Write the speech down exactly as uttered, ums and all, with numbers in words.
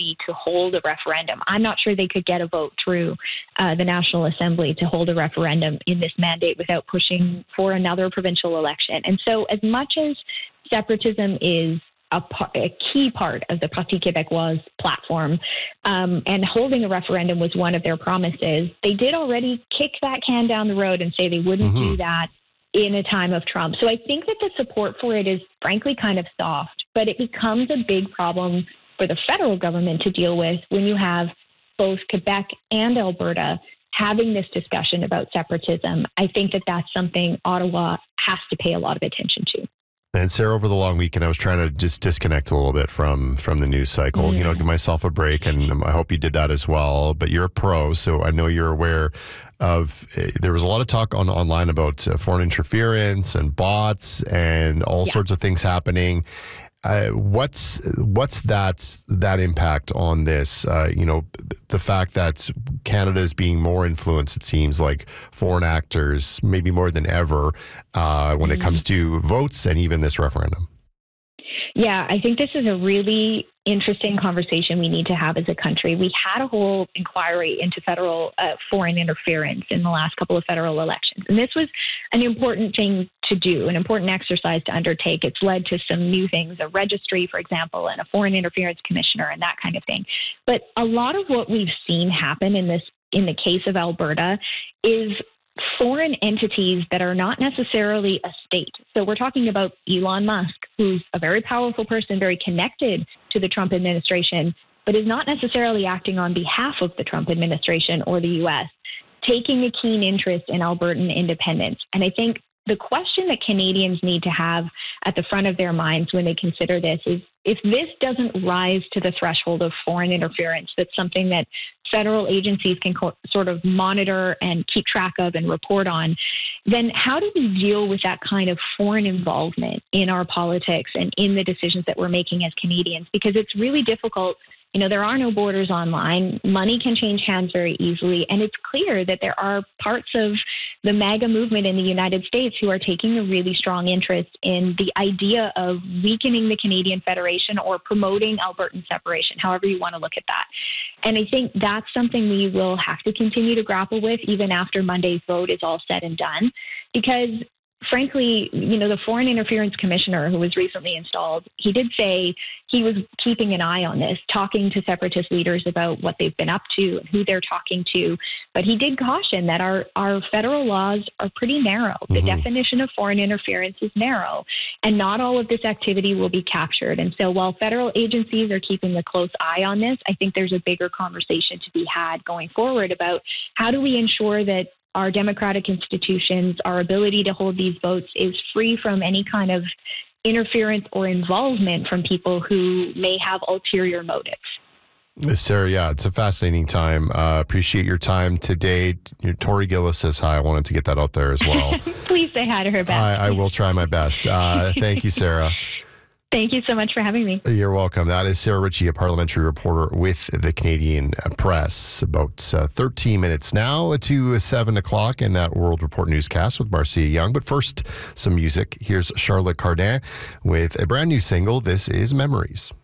ability to hold a referendum. I'm not sure they could get a vote through uh, the National Assembly to hold a referendum in this mandate without pushing for another provincial election. And so as much as separatism is A, par- a key part of the Parti Québécois platform, um, and holding a referendum was one of their promises. They did already kick that can down the road and say they wouldn't mm-hmm. do that in a time of Trump. So I think that the support for it is frankly kind of soft, but it becomes a big problem for the federal government to deal with when you have both Quebec and Alberta having this discussion about separatism. I think that that's something Ottawa has to pay a lot of attention to. And Sarah, over the long weekend, I was trying to just disconnect a little bit from from the news cycle, mm. you know, give myself a break. And I hope you did that as well. But you're a pro, so I know you're aware of, uh, there was a lot of talk on online about uh, foreign interference and bots and all yeah. sorts of things happening. Uh, what's what's that that impact on this? Uh, you know, the fact that Canada is being more influenced, it seems like foreign actors, maybe more than ever, uh, when mm-hmm. it comes to votes and even this referendum. Yeah, I think this is a really interesting conversation we need to have as a country. We had a whole inquiry into federal uh, foreign interference in the last couple of federal elections. And this was an important thing to do, an important exercise to undertake. It's led to some new things, a registry, for example, and a foreign interference commissioner and that kind of thing. But a lot of what we've seen happen in this, in the case of Alberta, is foreign entities that are not necessarily a state. So we're talking about Elon Musk, who's a very powerful person, very connected to the Trump administration, but is not necessarily acting on behalf of the Trump administration or the U S, taking a keen interest in Albertan independence. And I think the question that Canadians need to have at the front of their minds when they consider this is, if this doesn't rise to the threshold of foreign interference, that's something that federal agencies can co- sort of monitor and keep track of and report on, then how do we deal with that kind of foreign involvement in our politics and in the decisions that we're making as Canadians? Because it's really difficult. You know, there are no borders online. Money can change hands very easily. And it's clear that there are parts of the MAGA movement in the United States who are taking a really strong interest in the idea of weakening the Canadian Federation or promoting Albertan separation, however you want to look at that. And I think that's something we will have to continue to grapple with even after Monday's vote is all said and done, because frankly, you know, the Foreign Interference Commissioner who was recently installed, he did say he was keeping an eye on this, talking to separatist leaders about what they've been up to and who they're talking to. But he did caution that our, our federal laws are pretty narrow. The mm-hmm. definition of foreign interference is narrow, and not all of this activity will be captured. And so while federal agencies are keeping a close eye on this, I think there's a bigger conversation to be had going forward about how do we ensure that our democratic institutions, our ability to hold these votes is free from any kind of interference or involvement from people who may have ulterior motives. Sarah, yeah, it's a fascinating time. Uh, appreciate your time today. Tori Gillis says hi. I wanted to get that out there as well. Please say hi to her back. I, I will try my best. Uh, thank you, Sarah. Thank you so much for having me. You're welcome. That is Sarah Ritchie, a parliamentary reporter with the Canadian Press. About uh, thirteen minutes now to seven o'clock in that World Report newscast with Marcia Young. But first, some music. Here's Charlotte Cardin with a brand new single. This is Memories.